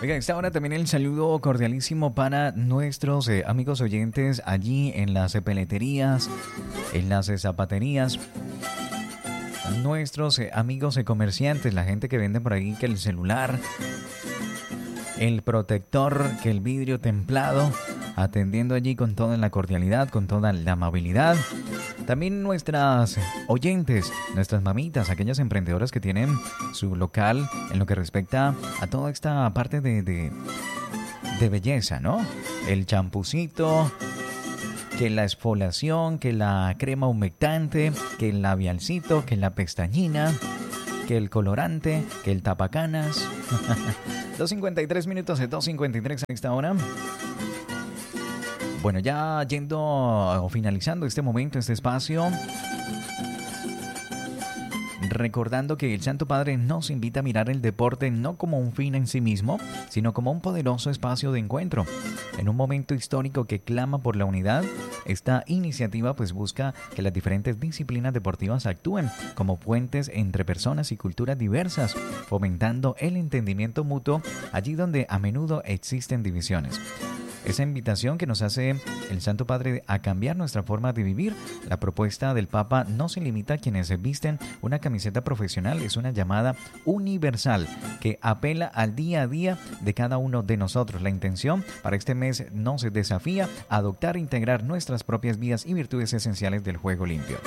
Oiga, esta hora también el saludo cordialísimo para nuestros amigos oyentes allí en las peleterías, en las zapaterías. Nuestros amigos comerciantes, la gente que vende por ahí que el celular, el protector, que el vidrio templado, atendiendo allí con toda la cordialidad, con toda la amabilidad. También nuestras oyentes, nuestras mamitas, aquellas emprendedoras que tienen su local en lo que respecta a toda esta parte de belleza, ¿no? El champucito, que la exfoliación, que la crema humectante, que el labialcito, que la pestañina, que el colorante, que el tapacanas. 2:53 minutos de 2:53 a esta hora. Bueno, ya yendo o finalizando este momento, este espacio, recordando que el Santo Padre nos invita a mirar el deporte no como un fin en sí mismo, sino como un poderoso espacio de encuentro. En un momento histórico que clama por la unidad, esta iniciativa pues busca que las diferentes disciplinas deportivas actúen como puentes entre personas y culturas diversas, fomentando el entendimiento mutuo allí donde a menudo existen divisiones. Esa invitación que nos hace el Santo Padre a cambiar nuestra forma de vivir. La propuesta del Papa no se limita a quienes visten una camiseta profesional, es una llamada universal que apela al día a día de cada uno de nosotros. La intención para este mes nos desafía a adoptar e integrar nuestras propias vidas y virtudes esenciales del juego limpio.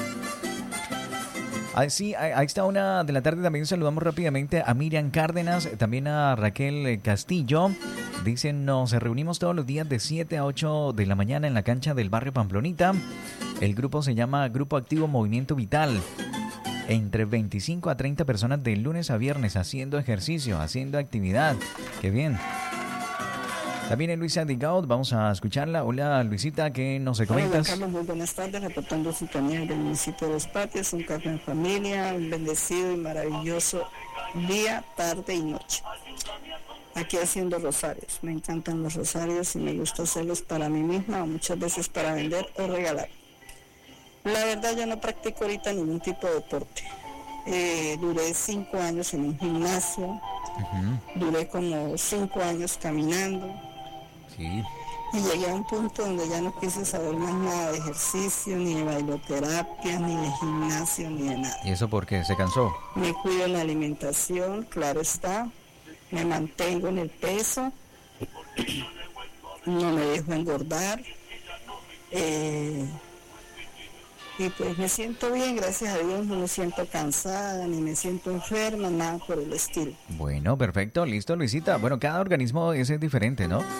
Así, a esta 1 de la tarde también saludamos rápidamente a Miriam Cárdenas, también a Raquel Castillo. Dicen, nos reunimos todos los días de 7 a 8 de la mañana en la cancha del barrio Pamplonita. El grupo se llama Grupo Activo Movimiento Vital. Entre 25 a 30 personas de lunes a viernes haciendo ejercicio, haciendo actividad. ¡Qué bien! También es Luisa Digaud, vamos a escucharla. Hola Luisita, ¿qué nos comentas? Hola Carlos, muy buenas tardes, reportando sintonía del municipio de Los Patios, un café en familia, un bendecido y maravilloso día, tarde y noche. Aquí haciendo rosarios, me encantan los rosarios y me gusta hacerlos para mí misma o muchas veces para vender o regalar. La verdad yo no practico ahorita ningún tipo de deporte. Duré 5 años en un gimnasio, duré como 5 años caminando. Sí. Y llegué a un punto donde ya no quise saber más nada de ejercicio, ni de bailoterapia, ni de gimnasio, ni de nada. ¿Y eso por qué? ¿Se cansó? Me cuido en la alimentación, claro está. Me mantengo en el peso. No me dejo engordar. Y pues me siento bien, gracias a Dios. No me siento cansada, ni me siento enferma, nada por el estilo. Bueno, perfecto, listo Luisita. Bueno, cada organismo es diferente, ¿no?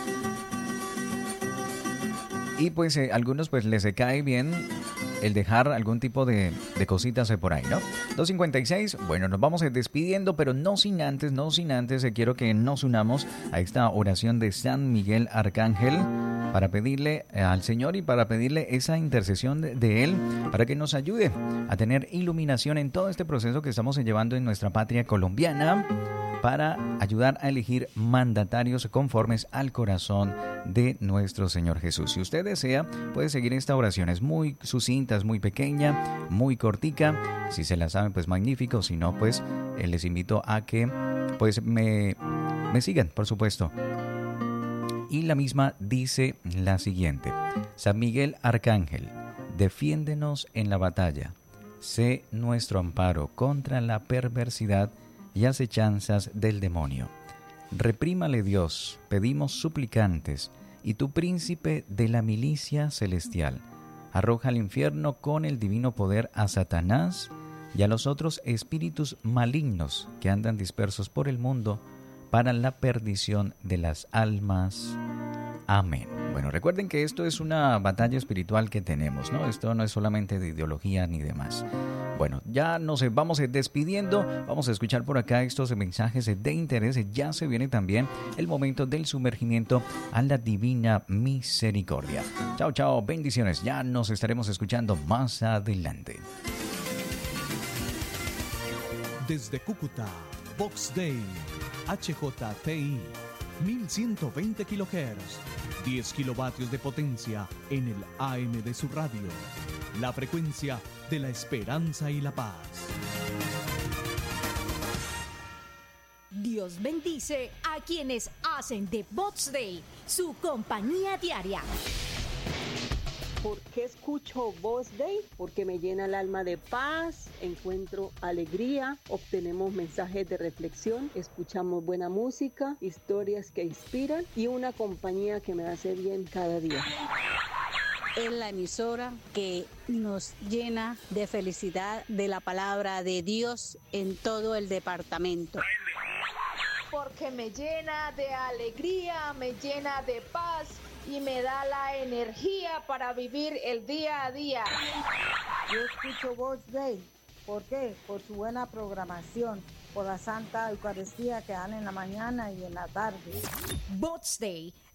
Y pues algunos pues les cae bien el dejar algún tipo de cositas por ahí, ¿no? 2:56, bueno, nos vamos despidiendo, pero no sin antes, quiero que nos unamos a esta oración de San Miguel Arcángel para pedirle al Señor y para pedirle esa intercesión de Él para que nos ayude a tener iluminación en todo este proceso que estamos llevando en nuestra patria colombiana, para ayudar a elegir mandatarios conformes al corazón de nuestro Señor Jesús. Si usted desea, puede seguir esta oración. Es muy sucinta, es muy pequeña, muy cortica. Si se la saben, pues magnífico. Si no, pues les invito a que pues me sigan, por supuesto. Y la misma dice la siguiente: San Miguel Arcángel, defiéndenos en la batalla. Sé nuestro amparo contra la perversidad y acechanzas del demonio. Reprímale Dios, pedimos suplicantes, y tu príncipe de la milicia celestial, arroja al infierno con el divino poder a Satanás y a los otros espíritus malignos que andan dispersos por el mundo para la perdición de las almas. Amén. Bueno, recuerden que esto es una batalla espiritual que tenemos, ¿no? Esto no es solamente de ideología ni demás. Bueno, ya nos vamos despidiendo. Vamos a escuchar por acá estos mensajes de interés. Ya se viene también el momento del sumergimiento a la divina misericordia. Chao, chao, bendiciones. Ya nos estaremos escuchando más adelante. Desde Cúcuta, Vox Day, HJTI, 1120 kHz, 10 kilovatios de potencia en el AM de su radio. La frecuencia de la esperanza y la paz. Dios bendice a quienes hacen de Bots Day su compañía diaria. ¿Por qué escucho Voz Day? Porque me llena el alma de paz, encuentro alegría, obtenemos mensajes de reflexión, escuchamos buena música, historias que inspiran y una compañía que me hace bien cada día. Es la emisora que nos llena de felicidad de la palabra de Dios en todo el departamento. Porque me llena de alegría, me llena de paz y me da la energía para vivir el día a día. Yo escucho Voz Day. ¿Por qué? Por su buena programación, por la Santa Eucaristía que dan en la mañana y en la tarde. Bots Day,